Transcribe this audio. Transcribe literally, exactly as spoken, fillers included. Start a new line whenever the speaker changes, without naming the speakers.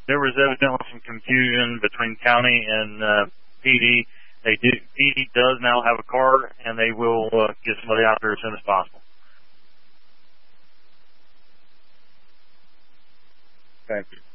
there was evidently some confusion between county and uh, P D. They do, P D does now have a car, and they will uh, get somebody out there as soon as possible.
Thank you.